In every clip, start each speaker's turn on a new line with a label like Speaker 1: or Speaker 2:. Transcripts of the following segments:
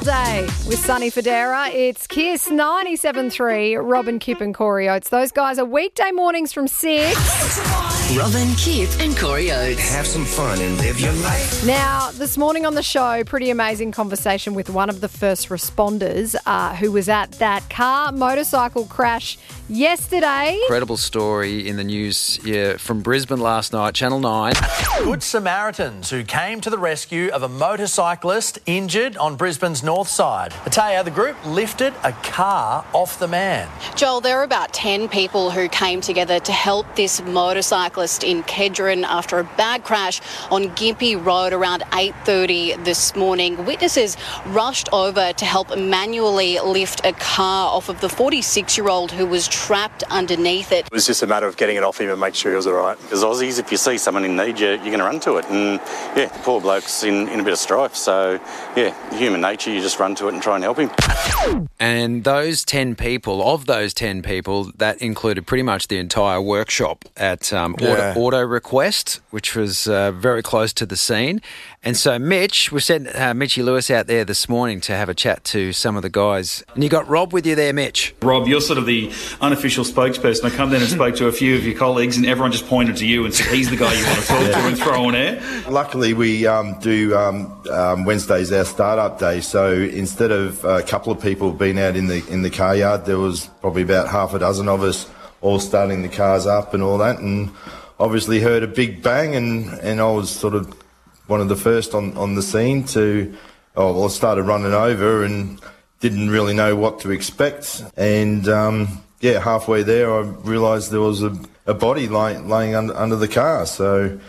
Speaker 1: Day with Sonny Fodera. It's Kiss 97.3, Robin, Kip and Corey Oates. Those guys are weekday mornings from 6.
Speaker 2: Robin, Kip and Corey Oates.
Speaker 3: Have some fun and live your life.
Speaker 1: Now, this morning on the show, pretty amazing conversation with one of the first responders who was at that motorcycle crash yesterday.
Speaker 4: Incredible story in the news from Brisbane last night, Channel 9.
Speaker 5: Good Samaritans who came to the rescue of a motorcyclist injured on Brisbane's north side. I tell you, the group lifted a car off the man.
Speaker 6: Joel, there were about 10 people who came together to help this motorcyclist in Kedron after a bad crash on Gympie Road around 8:30 this morning. Witnesses rushed over to help manually lift a car off of the 46-year-old who was trapped underneath it.
Speaker 7: It was just a matter of getting it off him and make sure he was all right.
Speaker 8: Because Aussies, if you see someone in need, you're going to run to it. And, the poor bloke's in a bit of strife. So, human nature, you just run to it and try and help him.
Speaker 4: And those 10 people, that included pretty much the entire workshop at Auto Request, which was very close to the scene. And so Mitch, we sent Mitchy Lewis out there this morning to have a chat to some of the guys. And you got Rob with you there, Mitch.
Speaker 9: Rob, you're sort of the unofficial spokesperson. I come down and spoke to a few of your colleagues and everyone just pointed to you and said, he's the guy you want to talk to and throw on air.
Speaker 10: Luckily, we do Wednesdays our start-up day. So instead of a couple of people being out in the car yard, there was probably about half a dozen of us all starting the cars up and all that. And obviously heard a big bang and I was sort of one of the first on the scene I started running over and didn't really know what to expect. And, halfway there I realised there was a body laying under the car. So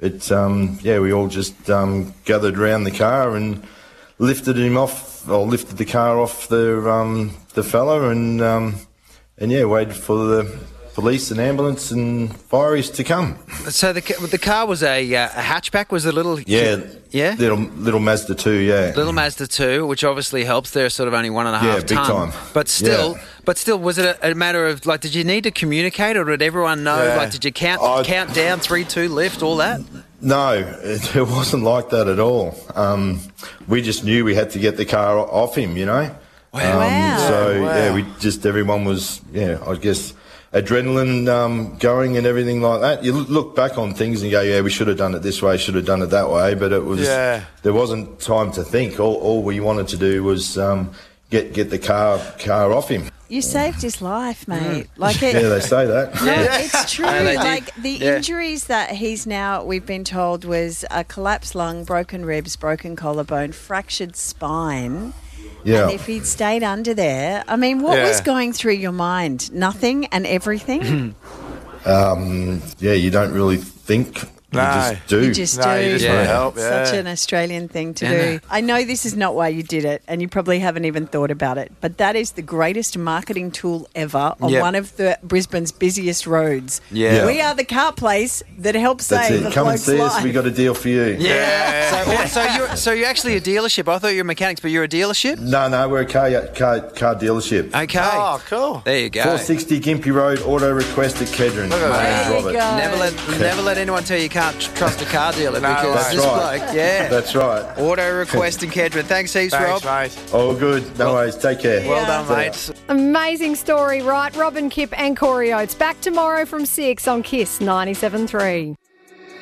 Speaker 10: we all just gathered around the car and lifted the car off the fella and waited for the police and ambulance and fireys to come.
Speaker 4: So the car was a hatchback, was it a little... Yeah?
Speaker 10: Little Mazda 2, yeah.
Speaker 4: Little Mazda 2, which obviously helps. They're sort of only 1.5 ton.
Speaker 10: Yeah, big time.
Speaker 4: But still, was it a matter of, did you need to communicate or did everyone know?
Speaker 10: Yeah.
Speaker 4: Did you count down, 3, 2, lift, all that?
Speaker 10: No, it wasn't like that at all. We just knew we had to get the car off him,
Speaker 4: Wow.
Speaker 10: Everyone was, I guess... adrenaline going and everything like that. You look back on things and go, we should have done it this way, should have done it that way, but it was there wasn't time to think. All we wanted to do was get the car off him.
Speaker 11: You saved his life, mate.
Speaker 10: They say that.
Speaker 11: No, it's true. The injuries that we've been told, was a collapsed lung, broken ribs, broken collarbone, fractured spine.
Speaker 10: Yeah.
Speaker 11: And if he'd stayed under there, what was going through your mind? Nothing and everything?
Speaker 10: You don't really think. You just do.
Speaker 11: You just do.
Speaker 5: You just want to help.
Speaker 11: Such an Australian thing to do. I know this is not why you did it, and you probably haven't even thought about it, but that is the greatest marketing tool ever on one of Brisbane's busiest roads.
Speaker 4: Yeah.
Speaker 11: We are the car place that helps save the
Speaker 10: Come and
Speaker 11: bloke's
Speaker 10: see
Speaker 11: life.
Speaker 10: us. We got a deal for you.
Speaker 4: Yeah. So you're actually a dealership. I thought you were mechanics, but you're a dealership?
Speaker 10: No, we're a car dealership.
Speaker 4: Okay.
Speaker 5: Oh, cool.
Speaker 4: There you go.
Speaker 10: 460 Gympie Road, Auto Request at Kedron. My name's
Speaker 11: There you
Speaker 10: Robert.
Speaker 11: go.
Speaker 4: Never let anyone tell you can't trust a car dealer because
Speaker 10: that's
Speaker 4: this
Speaker 10: right.
Speaker 4: bloke,
Speaker 10: That's right.
Speaker 4: Auto Request in Kedron. Thanks heaps, Rob.
Speaker 5: Mate.
Speaker 10: All good. No worries. Take care.
Speaker 4: Well done,
Speaker 10: See ya.
Speaker 4: mate.
Speaker 1: Amazing story, right? Robin, Kip and Corey Oates. Back tomorrow from 6 on Kiss 97.3.